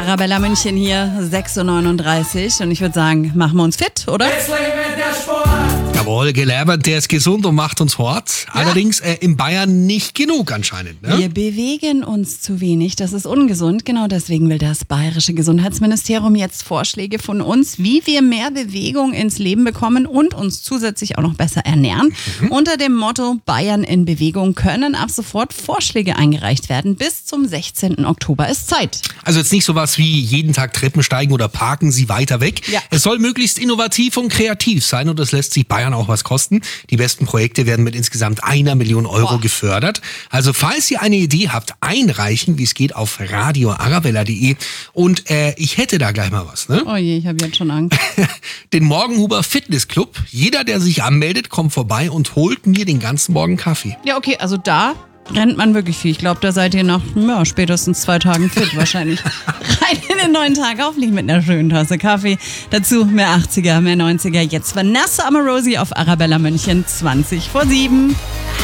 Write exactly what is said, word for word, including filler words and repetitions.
Arabella München hier, sechs Uhr neununddreißig. Und ich würde sagen, machen wir uns fit, oder? Jawohl, Gelabert, der ist gesund und macht uns hart. Ja. Allerdings äh, in Bayern nicht genug anscheinend. Ne? Wir bewegen uns zu wenig, das ist ungesund. Genau deswegen will das Bayerische Gesundheitsministerium jetzt Vorschläge von uns, wie wir mehr Bewegung ins Leben bekommen und uns zusätzlich auch noch besser ernähren. Mhm. Unter dem Motto Bayern in Bewegung können ab sofort Vorschläge eingereicht werden. Bis zum sechzehnten Oktober ist Zeit. Also jetzt nicht sowas wie jeden Tag Treppen steigen oder parken Sie weiter weg. Ja. Es soll möglichst innovativ und kreativ sein und das lässt sich Bayern auch was kosten. Die besten Projekte werden mit insgesamt einer Million Euro Boah. gefördert. Also falls ihr eine Idee habt, einreichen, wie es geht, auf radio arabella punkt de. Und äh, ich hätte da gleich mal was. Ne? Oh je, ich habe jetzt schon Angst. Den Morgenhuber Fitnessclub. Jeder, der sich anmeldet, kommt vorbei und holt mir den ganzen Morgen Kaffee. Ja, okay, also da rennt man wirklich viel. Ich glaube, da seid ihr nach ja, spätestens zwei Tagen fit wahrscheinlich. Rein in den neuen Tag, hoffentlich mit einer schönen Tasse Kaffee. Dazu mehr achtziger, mehr neunziger. Jetzt Vanessa Amorosi auf Arabella München, zwanzig vor sieben.